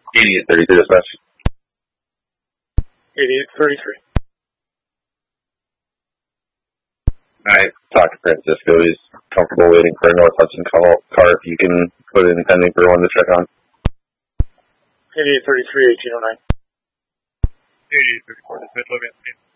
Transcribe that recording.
8832 dispatch. 8833. Alright, talk to Francisco. He's comfortable waiting for a North Hudson car if you can put it in pending for one to check on. 8833, 1809. 8834, dispatch, Logan.